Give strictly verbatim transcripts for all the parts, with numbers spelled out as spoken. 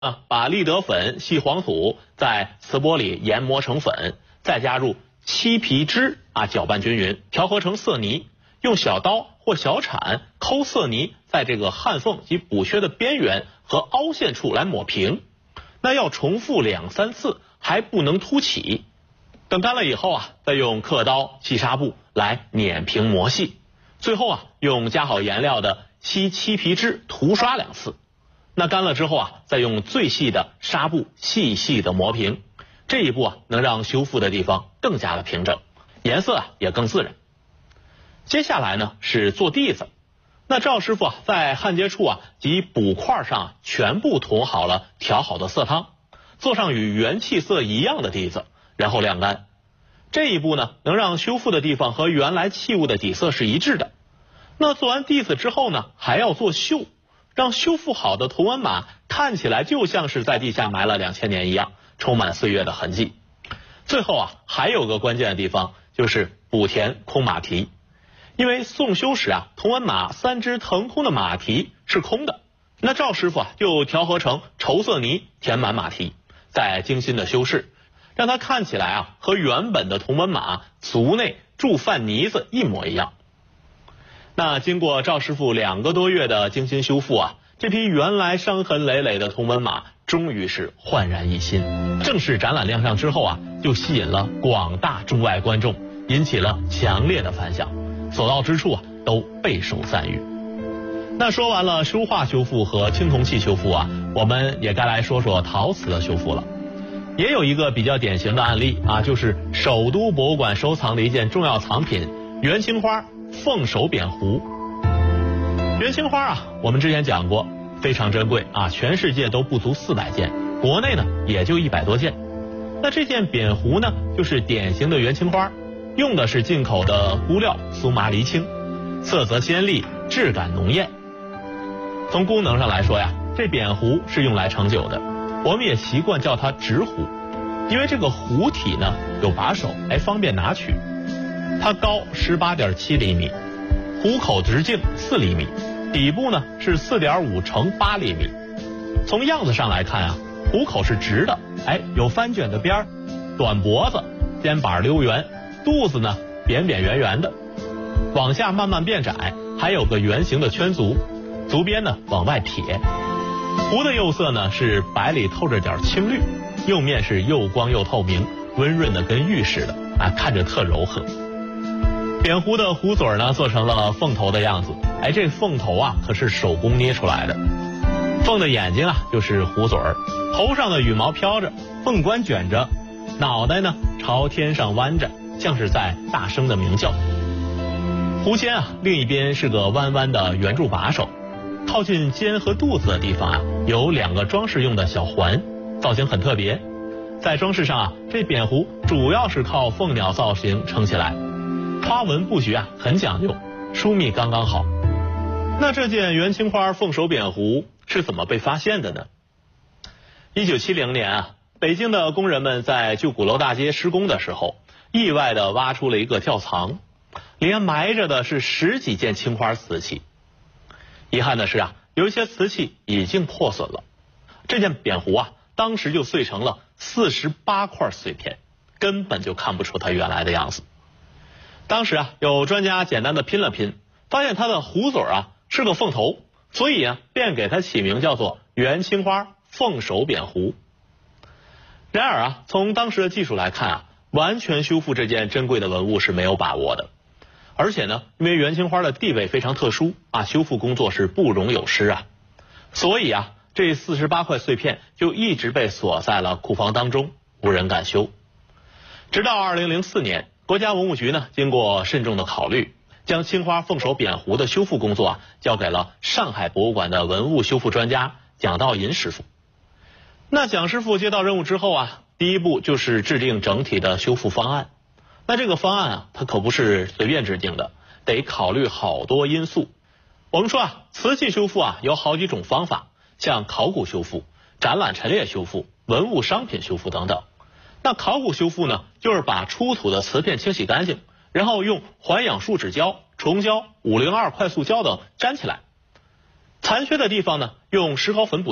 啊，把立德粉、细黄土在瓷钵里研磨成粉，再加入漆皮汁啊，搅拌均匀，调和成色泥。用小刀或小铲抠色泥，在这个焊缝及补缺的边缘和凹陷处来抹平。那要重复两三次，还不能凸起。等干了以后啊，再用刻刀、细纱布来碾平磨细。最后啊，用加好颜料的吸漆皮汁涂刷两次。那干了之后啊，再用最细的纱布细细的磨平。这一步啊，能让修复的地方更加的平整，颜色啊也更自然。接下来呢是做地子。那赵师傅啊，在焊接处啊及补块上、啊、全部涂好了调好的色汤，做上与原器色一样的地子，然后晾干。这一步呢，能让修复的地方和原来器物的底色是一致的。那做完地子之后呢，还要做绣，让修复好的铜纹马看起来就像是在地下埋了两千年一样，充满岁月的痕迹。最后啊，还有个关键的地方，就是补填空马蹄。因为宋修时啊，铜纹马三只腾空的马蹄是空的，那赵师傅啊就调和成稠色泥填满马蹄，再精心的修饰，让它看起来啊和原本的铜纹马足内注饭泥子一模一样。那经过赵师傅两个多月的精心修复啊，这匹原来伤痕累累的铜纹马终于是焕然一新。正式展览亮相之后啊，就吸引了广大中外观众，引起了强烈的反响。所到之处啊，都备受赞誉。那说完了书画修复和青铜器修复啊，我们也该来说说陶瓷的修复了。也有一个比较典型的案例啊，就是首都博物馆收藏的一件重要藏品——元青花凤首扁壶。元青花啊，我们之前讲过，非常珍贵啊，全世界都不足四百件，国内呢也就一百多件。那这件扁壶呢，就是典型的元青花。用的是进口的钴料苏麻离青，色泽鲜丽，质感浓艳。从功能上来说呀，这扁壶是用来盛酒的，我们也习惯叫它直壶，因为这个壶体呢有把手，哎，方便拿取。它高 十八点七厘米，壶口直径四厘米，底部呢是 四点五乘八厘米。从样子上来看啊，壶口是直的，哎，有翻卷的边儿，短脖子，肩膀溜圆。肚子呢扁扁圆圆的，往下慢慢变窄，还有个圆形的圈足，足边呢往外撇。壶的釉色呢是白里透着点青绿，釉面是又光又透明，温润的跟玉似的啊，看着特柔和。扁壶的壶嘴呢做成了凤头的样子，哎，这凤头啊可是手工捏出来的。凤的眼睛啊就是壶嘴儿，头上的羽毛飘着，凤冠卷着，脑袋呢朝天上弯着，像是在大声的鸣叫。壶尖啊，另一边是个弯弯的圆柱把手，靠近肩和肚子的地方啊，有两个装饰用的小环，造型很特别。在装饰上啊，这扁壶主要是靠凤鸟造型撑起来，花纹布局啊很讲究，疏密刚刚好。那这件元青花凤首扁壶是怎么被发现的呢？一九七零年啊，北京的工人们在旧鼓楼大街施工的时候，意外的挖出了一个窖藏，里面埋着的是十几件青花瓷器。遗憾的是啊，有一些瓷器已经破损了。这件扁壶啊，当时就碎成了四十八块碎片，根本就看不出它原来的样子。当时啊，有专家简单的拼了拼，发现它的壶嘴啊是个凤头，所以啊，便给它起名叫做元青花凤首扁壶。然而啊，从当时的技术来看啊，完全修复这件珍贵的文物是没有把握的。而且呢，因为元青花的地位非常特殊啊，修复工作是不容有失啊，所以啊，这四十八块碎片就一直被锁在了库房当中，无人敢修。直到二零零四年，国家文物局呢经过慎重的考虑，将青花凤首扁壶的修复工作啊交给了上海博物馆的文物修复专家蒋道银师傅。那蒋师傅接到任务之后啊，第一步就是制定整体的修复方案。那这个方案啊，它可不是随便制定的，得考虑好多因素。我们说啊，瓷器修复啊有好几种方法，像考古修复、展览陈列修复、文物商品修复等等。那考古修复呢，就是把出土的瓷片清洗干净，然后用环氧树脂胶、虫胶、五零二快速胶等粘起来。残缺的地方呢，用石膏粉补缺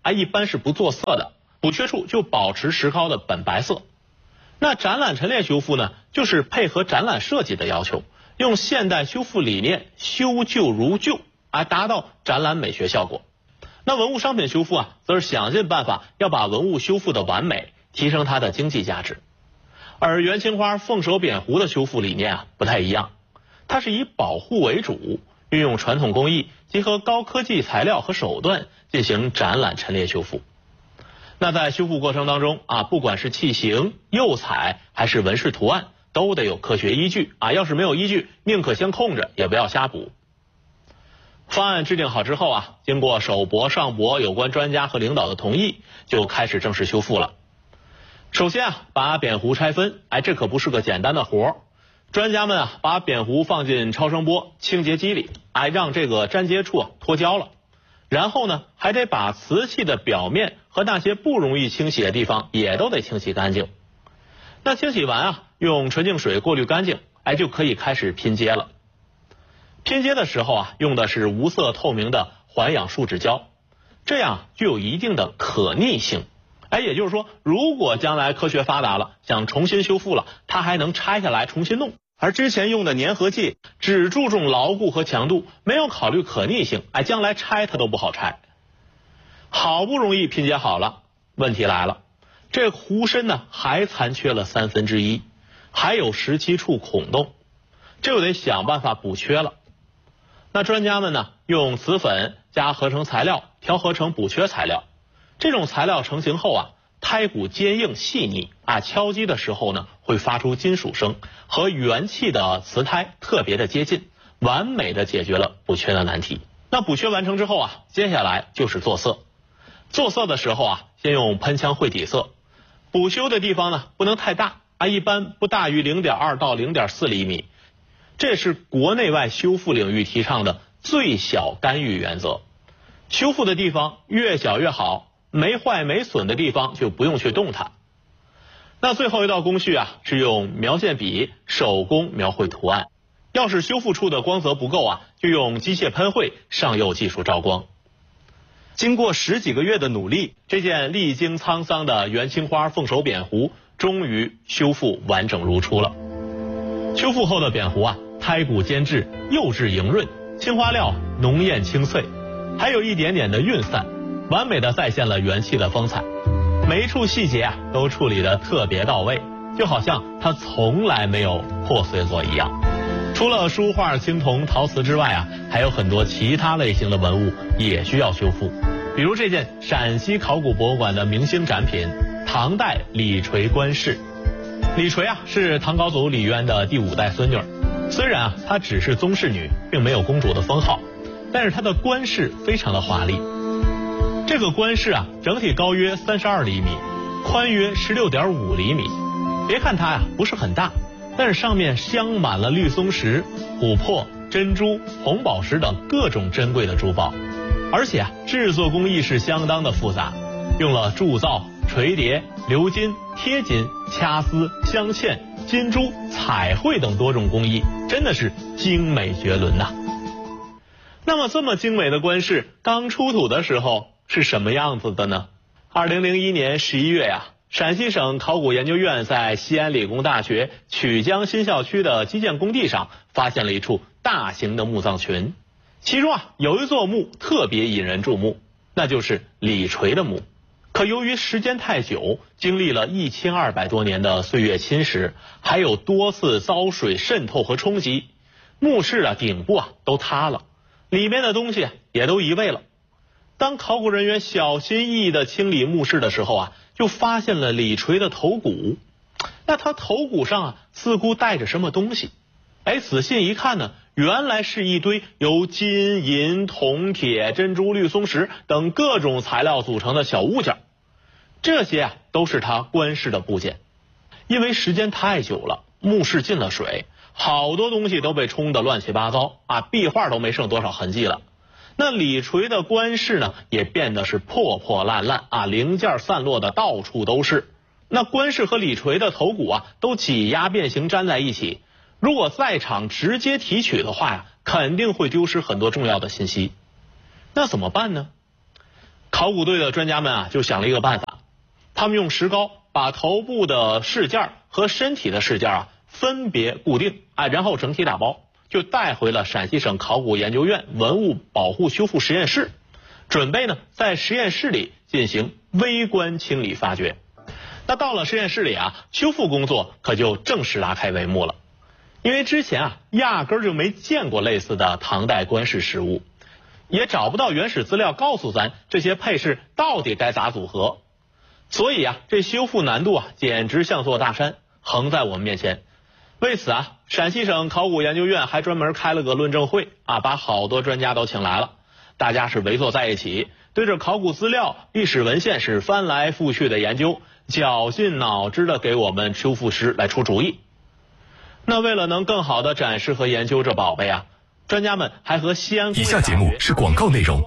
啊，一般是不做色的，补缺处就保持石膏的本白色。那展览陈列修复呢，就是配合展览设计的要求，用现代修复理念修旧如旧，啊，达到展览美学效果。那文物商品修复啊，则是想尽办法要把文物修复的完美，提升它的经济价值。而元青花凤首扁壶的修复理念啊不太一样，它是以保护为主，运用传统工艺，结合高科技材料和手段进行展览陈列修复。那在修复过程当中啊，不管是器型、釉彩还是纹饰图案，都得有科学依据啊，要是没有依据，宁可先空着，也不要瞎补。方案制定好之后啊，经过首博、上博有关专家和领导的同意，就开始正式修复了。首先啊，把扁壶拆分，哎，这可不是个简单的活儿。专家们啊，把扁壶放进超声波清洁机里，哎，让这个粘接处啊脱胶了。然后呢，还得把瓷器的表面和那些不容易清洗的地方也都得清洗干净。那清洗完啊，用纯净水过滤干净，哎，就可以开始拼接了。拼接的时候啊，用的是无色透明的环氧树脂胶，这样具有一定的可逆性。哎，也就是说，如果将来科学发达了，想重新修复了，它还能拆下来重新弄。而之前用的粘合剂只注重牢固和强度，没有考虑可逆性，哎，将来拆它都不好拆。好不容易拼接好了，问题来了，这壶身呢还残缺了三分之一，还有十七处孔洞，这就得想办法补缺了。那专家们呢，用瓷粉加合成材料调合成补缺材料，这种材料成型后啊，胎骨坚硬细腻啊，敲击的时候呢会发出金属声，和原器的瓷胎特别的接近，完美的解决了补缺的难题。那补缺完成之后啊，接下来就是做色。做色的时候啊，先用喷枪绘底色，补修的地方呢不能太大啊，一般不大于 零点二到零点四厘米，这是国内外修复领域提倡的最小干预原则。修复的地方越小越好，没坏没损的地方就不用去动它。那最后一道工序啊，是用描线笔手工描绘图案。要是修复处的光泽不够啊，就用机械喷绘上釉技术照光。经过十几个月的努力，这件历经沧桑的元青花凤首扁壶终于修复完整如初了。修复后的扁壶啊，胎骨坚质，釉质莹润，青花料浓艳清脆，还有一点点的晕散，完美的再现了元气的风采。每一处细节啊都处理得特别到位，就好像它从来没有破碎过一样。除了书画、青铜、陶瓷之外啊，还有很多其他类型的文物也需要修复。比如这件陕西考古博物馆的明星展品唐代李垂冠饰。李垂啊是唐高祖李渊的第五代孙女，虽然啊她只是宗室女，并没有公主的封号，但是她的冠饰非常的华丽。这个冠饰啊整体高约三十二厘米，宽约十六点五厘米。别看它呀、啊、不是很大，但是上面镶满了绿松石、琥珀、珍珠、红宝石等各种珍贵的珠宝，而且啊制作工艺是相当的复杂，用了铸造、锤叠、鎏金、贴金、掐丝、镶嵌、金珠、彩绘等多种工艺，真的是精美绝伦呐。那么这么精美的冠饰刚出土的时候是什么样子的呢？二零零一年十一月呀、啊，陕西省考古研究院在西安理工大学曲江新校区的基建工地上发现了一处大型的墓葬群，其中啊有一座墓特别引人注目，那就是李垂的墓。可由于时间太久，经历了一千二百多年的岁月侵蚀，还有多次遭水渗透和冲击，墓室啊顶部啊都塌了，里面的东西也都移位了。当考古人员小心翼翼地清理墓室的时候啊，就发现了李垂的头骨。那他头骨上啊似乎带着什么东西，哎，仔细一看呢，原来是一堆由金银铜铁珍珠绿松石等各种材料组成的小物件，这些啊都是他冠饰的部件。因为时间太久了，墓室进了水，好多东西都被冲得乱七八糟啊，壁画都没剩多少痕迹了。那李垂的冠饰呢也变得是破破烂烂啊，零件散落的到处都是。那冠饰和李垂的头骨啊都挤压变形粘在一起，如果在场直接提取的话呀，肯定会丢失很多重要的信息。那怎么办呢？ 考古队的专家们啊，就想了一个办法，他们用石膏把头部的饰件和身体的饰件啊分别固定，哎，然后整体打包，就带回了陕西省考古研究院文物保护修复实验室，准备呢在实验室里进行微观清理发掘。那到了实验室里啊，修复工作可就正式拉开帷幕了。因为之前啊，压根儿就没见过类似的唐代官饰实物，也找不到原始资料告诉咱这些配饰到底该咋组合，所以啊，这修复难度啊，简直像座大山横在我们面前。为此啊，陕西省考古研究院还专门开了个论证会啊，把好多专家都请来了，大家是围坐在一起，对着考古资料、历史文献是翻来覆去的研究，绞尽脑汁的给我们修复师来出主意。那为了能更好的展示和研究这宝贝啊，专家们还和西安工业大学。以下节目是广告内容。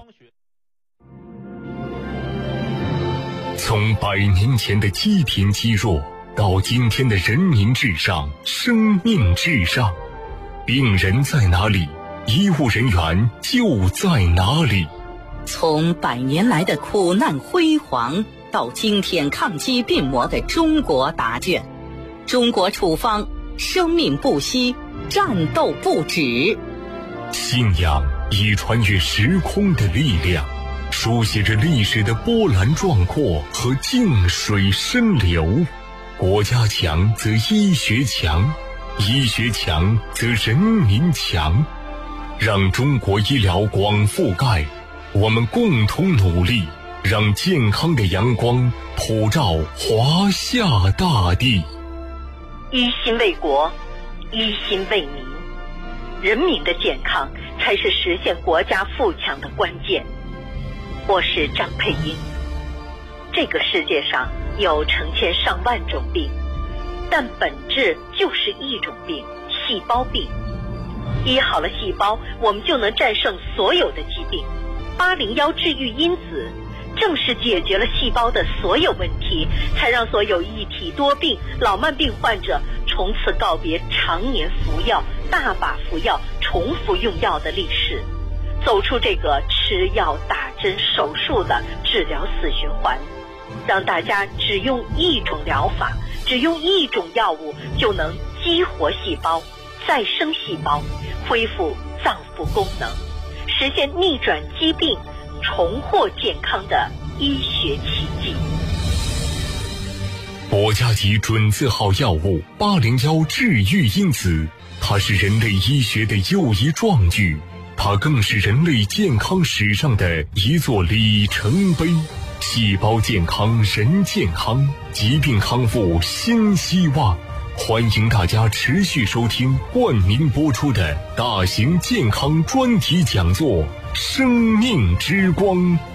从百年前的积贫积弱，到今天的人民至上、生命至上，病人在哪里，医务人员就在哪里。 从百年来的苦难辉煌，到今天抗击病魔的中国答卷，中国处方，生命不息，战斗不止。 信仰以穿越时空的力量，书写着历史的波澜壮阔和静水深流。国家强则医学强，医学强则人民强。让中国医疗广覆盖，我们共同努力，让健康的阳光普照华夏大地。 一心为国，一心为民，人民的健康才是实现国家富强的关键。我是张佩英。这个世界上有成千上万种病，但本质就是一种病，细胞病。医好了细胞，我们就能战胜所有的疾病。八零幺治愈因子正是解决了细胞的所有问题，才让所有一体多病、老慢病患者从此告别常年服药、大把服药、重复用药的历史，走出这个吃药、打针、手术的治疗死循环，让大家只用一种疗法，只用一种药物就能激活细胞、再生细胞，恢复脏腑功能，实现逆转疾病、重获健康的医学奇迹。 国家级准字号药物八零幺治愈因子，它是人类医学的又一壮举，它更是人类健康史上的一座里程碑。细胞健康人健康，疾病康复新希望。欢迎大家持续收听冠名播出的大型健康专题讲座《生命之光》。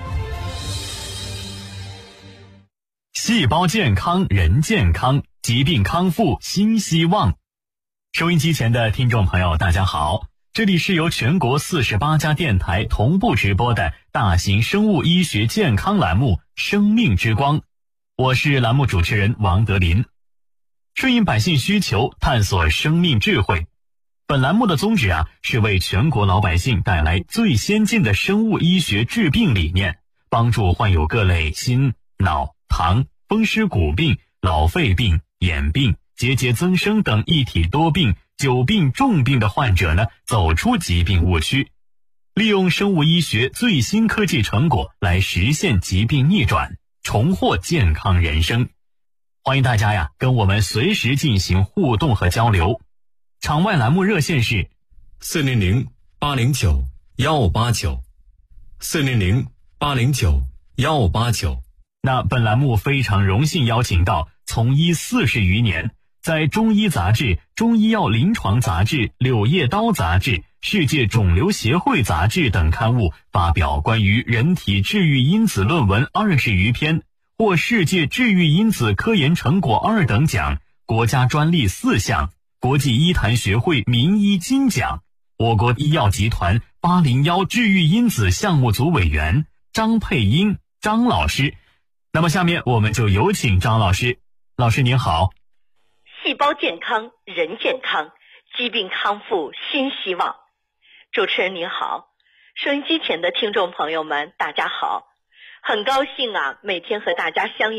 细胞健康人健康，疾病康复新希望。收音机前的听众朋友大家好，这里是由全国四十八家电台同步直播的大型生物医学健康栏目《生命之光》，我是栏目主持人王德林。顺应百姓需求，探索生命智慧。本栏目的宗旨啊，是为全国老百姓带来最先进的生物医学治病理念，帮助患有各类心、脑、糖、风湿骨病、老肺病、眼病、结节增生等一体多病、久病重病的患者呢，走出疾病误区，利用生物医学最新科技成果来实现疾病逆转，重获健康人生。欢迎大家呀，跟我们随时进行互动和交流。场外栏目热线是四零零八零九幺八九，四零零八零九幺八九。 那本栏目非常荣幸邀请到从医四十余年，在中医杂志、中医药临床杂志、柳叶刀杂志、世界肿瘤协会杂志等刊物发表关于人体治愈因子论文二十余篇，获世界治愈因子科研成果二等奖，国家专利四项，国际医坛学会名医金奖，我国医药集团八零幺治愈因子项目组委员张佩英张老师。那么下面我们就有请张老师。老师您好。 细胞健康人健康，疾病康复新希望。主持人您好，收音机前的听众朋友们大家好， 很高兴啊，每天和大家相